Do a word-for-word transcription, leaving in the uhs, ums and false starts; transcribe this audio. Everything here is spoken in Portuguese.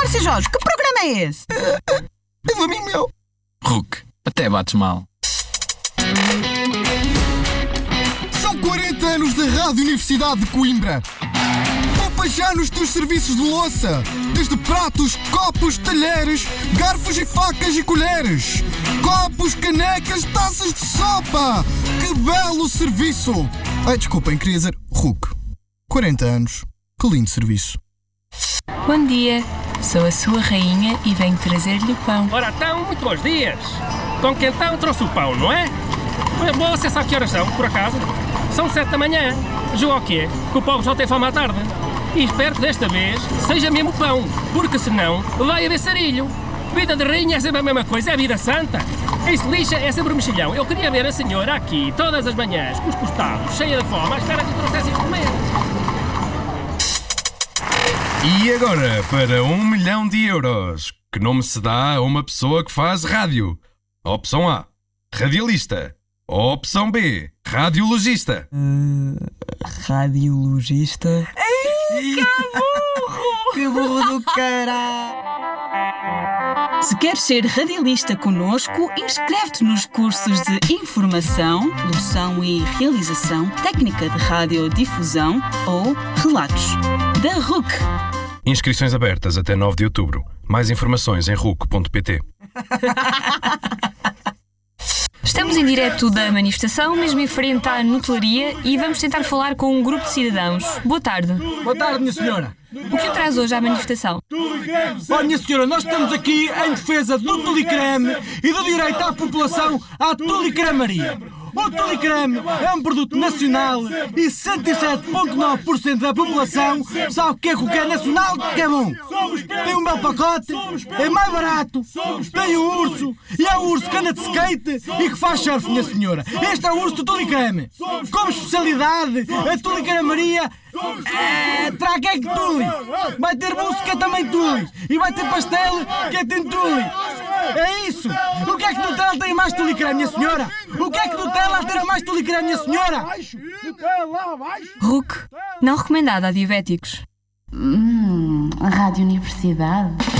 Seu Jorge, que programa é esse? É do amigo meu. Ruc, até bates mal. São quarenta anos da Rádio Universidade de Coimbra. Poupa já nos teus serviços de louça. Desde pratos, copos, talheres, garfos e facas e colheres. Copos, canecas, taças de sopa. Que belo serviço. Ai, desculpem, queria dizer Ruc. quarenta anos. Que lindo serviço. Bom dia, sou a sua rainha e venho trazer-lhe o pão. Ora então, muito bons dias. Com quem então trouxe o pão, não é? Você sabe que horas são, por acaso? São sete da manhã. Joga o quê? Que o povo já tem fome à tarde. E espero que desta vez seja mesmo pão, porque senão vai haver sarilho. Vida de rainha é sempre a mesma coisa, é a vida santa. Isso lixa é sempre um mexilhão. Eu queria ver a senhora aqui, todas as manhãs, com os costados, cheia de fome, à espera que trouxessem de comer. E agora, para um milhão de euros, que nome se dá a uma pessoa que faz rádio? Opção A, radialista. Opção B, radiologista. Uh, radiologista. Ai, que burro! Que burro do caralho! Se queres ser radialista connosco, inscreve-te nos cursos de Informação, Locução e Realização, Técnica de Radiodifusão ou Relatos, da Ruc. Inscrições abertas até nove de outubro. Mais informações em ruc ponto pt. Estamos em direto da manifestação, mesmo em frente à nutelaria, e vamos tentar falar com um grupo de cidadãos. Boa tarde. Boa tarde, minha senhora. O que o traz hoje à manifestação? Olha, minha senhora, nós estamos aqui em defesa do tulicreme e do direito à população à tulicremaria. O tulicreme é um produto nacional e sessenta e sete vírgula nove por cento da população sabe o que é que o que é nacional que é bom. Tem um belo pacote, é mais barato, tem o urso, e é o urso que anda de skate e que faz surf, minha senhora. Este é o urso do tulicreme. Como especialidade, a tulicremaria é traqueque tule. Vai ter bolso que é também tule. E vai ter pastel que é tem tule. É isso! O que é que Nutella tem mais tulicreme, minha senhora? O que é que Nutella tem mais tulicreme, minha senhora? Ruc, não recomendada a diabéticos. Hum, a Rádio Universidade.